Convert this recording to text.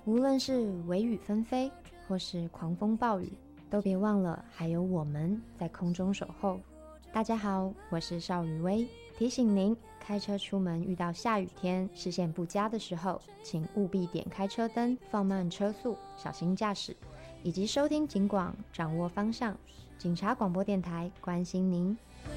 无论是微雨纷飞，或是狂风暴雨，都别忘了还有我们在空中守候。大家好，我是邵雨薇，提醒您开车出门遇到下雨天视线不佳的时候，请务必点开车灯，放慢车速，小心驾驶，以及收听警广，掌握方向。警察广播电台关心您。